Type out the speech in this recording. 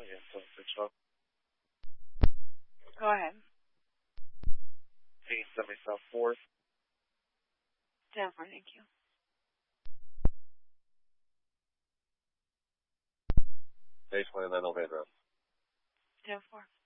Yes, 612. Go ahead. 870 South 4th. 10-4, thank you. 829 Old Main Road. 10-4.